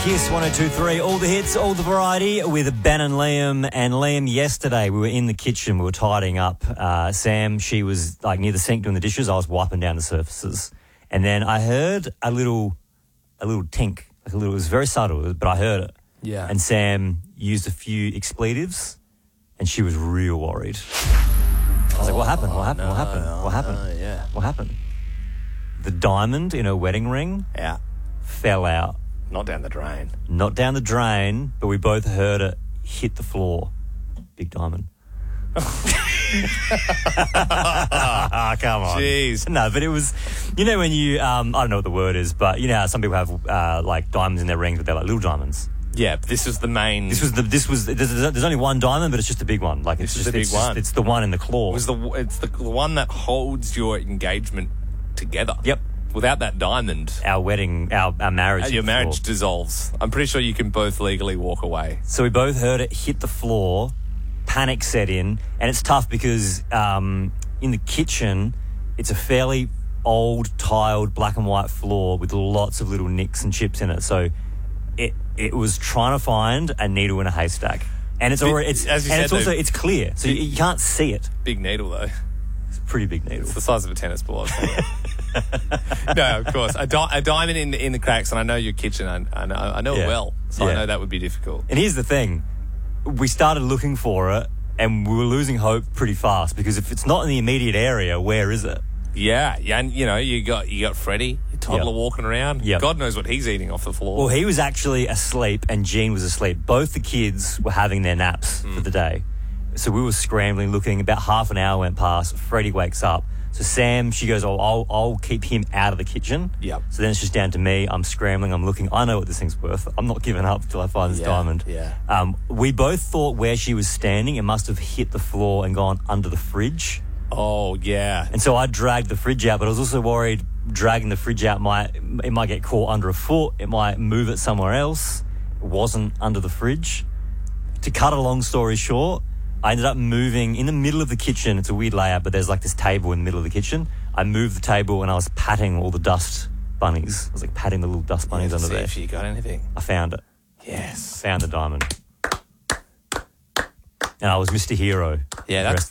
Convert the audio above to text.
Kiss 102.3, all the hits, all the variety with Ben and Liam. And Liam, yesterday we were in the kitchen, we were tidying up. Sam, she was like near the sink doing the dishes. I was wiping down the surfaces. And then I heard a little tink, it was very subtle, but I heard it. Yeah. And Sam used a few expletives and she was real worried. I was like, what happened? What happened? No, what happened? What happened? Yeah. What happened? The diamond in her wedding ring Yeah. fell out. Not down the drain. Not down the drain, but we both heard it hit the floor. Big diamond. Come on. Jeez. No, but it was, you know, when you, I don't know what the word is, but you know how some people have like diamonds in their rings, but they're like little diamonds. Yeah, but this was the main. There's only one diamond, but it's just a big one. Like it's This is just the big one. It's the one in the claw. It's the one that holds your engagement together. Yep. Without that diamond, Our wedding, our marriage. your hit the floor. marriage dissolves. I'm pretty sure you can both legally walk away. So we both heard it hit the floor, panic set in, and it's tough because in the kitchen, it's a fairly old, tiled, black and white floor with lots of little nicks and chips in it. So it was trying to find a needle in a haystack. And it's already, it's clear, so you can't see it. Big needle, though. It's a pretty big needle. It's the size of a tennis ball. No, of course. A diamond in the cracks, and I know your kitchen. I know it well, so I know that would be difficult. And here's the thing. We started looking for it, and we were losing hope pretty fast because if it's not in the immediate area, where is it? Yeah, and you know you got Freddie, your toddler walking around. Yep. God knows what he's eating off the floor. Well, he was actually asleep and Jean was asleep. Both the kids were having their naps for the day. So we were scrambling, looking. About half an hour went past. Freddie wakes up. So Sam, she goes, I'll keep him out of the kitchen. Yep. So then it's just down to me. I'm scrambling. I'm looking. I know what this thing's worth. I'm not giving up till I find this diamond. Yeah. We both thought where she was standing, it must have hit the floor and gone under the fridge. Oh yeah. And so I dragged the fridge out, but I was also worried dragging the fridge out might get caught under a foot. It might move it somewhere else. It wasn't under the fridge. To cut a long story short, I ended up moving in the middle of the kitchen. It's a weird layout, but there's like this table in the middle of the kitchen. I moved the table and I was patting all the dust bunnies. I was like patting the little dust bunnies under there. See if you got anything. I found it. Yes. Found the diamond. And I was Mr. Hero. Yeah, the rest